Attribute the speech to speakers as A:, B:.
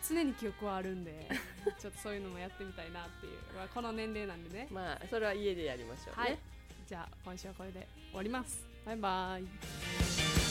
A: 常に記憶はあるんでちょっとそういうのもやってみたいなっていう、まあ、この年齢なんでね。
B: まあそれは家でやりましょうね。
A: はい、じゃあ今週はこれで終わります。バイバイ。